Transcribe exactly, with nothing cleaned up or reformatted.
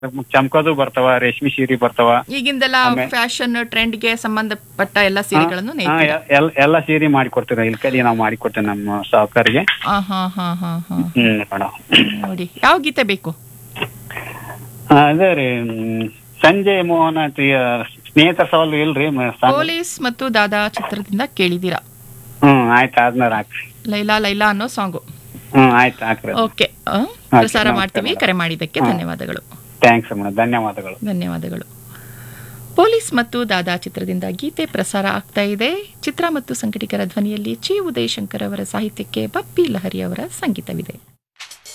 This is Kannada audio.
ಚಮ್ಕೋದು ಬರ್ತಾವ, ರೇಷ್ಮೆ ಸೀರೆ ಬರ್ತಾವ. ಈಗಿಂದೆಲ್ಲ ಫ್ಯಾಷನ್ ಟ್ರೆಂಡ್ಗೆ ಸಂಬಂಧಪಟ್ಟ ಎಲ್ಲ ಸೀರೆಗಳನ್ನು ನೇಯ್ತೀರಾ? ಎಲ್ಲ ಸೀರೆ ಮಾಡಿಕೊಡ್ತೀವಿ, ಇಲ್ಲಿ ಕಡೆ ನಾವು ಮಾಡಿಕೊಡ್ತೇವೆ ನಮ್ಮ ಸಾವುಕಾರಿಗೆ. ಹಾ ಹಾ ಹಾ ಹಾ ಹಾ ಹ್ಮ್ ಮೇಡಮ್. ನೋಡಿ, ಯಾವ ಗೀತೆ ಬೇಕು? ಅದೇ ರೀ, ಸಂಜೆ ಮೋಹನ ಸ್ನೇಹಿತರ ಸವಾಲು ಇಲ್ರಿ. ಪೊಲೀಸ್ ಮತ್ತು ದಾದಾ ಚಿತ್ರದಿಂದ ಕೇಳಿದೀರಾ? ಹ್ಮ್ ಆಯ್ತು, ಆದ್ಮೇಲೆ ಹಾಕ್ರಿ. ಲೈಲಾ ಲೈಲಾ ಅನ್ನೋ ಸಾಂಗು. ಹ್ಮ್ ಆಯ್ತು, ಹಾಕ್ರಿ. ಓಕೆ, ಪ್ರಸಾರ ಮಾಡ್ತೀವಿ. ಕರೆ ಮಾಡಿದ್ದಕ್ಕೆ ಧನ್ಯವಾದಗಳು. ಥ್ಯಾಂಕ್ಸ್ ಮೇಡಮ್, ಧನ್ಯವಾದಗಳು. ಧನ್ಯವಾದಗಳು. ಪೊಲೀಸ್ ಮತ್ತು ದಾದಾ ಚಿತ್ರದಿಂದ ಗೀತೆ ಪ್ರಸಾರ ಆಗ್ತಾ ಇದೆ. ಚಿತ್ರ ಮತ್ತು ಸಂಘಟಕರ ಧ್ವನಿಯಲ್ಲಿ ಚಿ ಉದಯಶಂಕರ್ ಅವರ ಸಾಹಿತ್ಯಕ್ಕೆ ಬಪ್ಪಿ ಲಹರಿ ಅವರ ಸಂಗೀತವಿದೆ.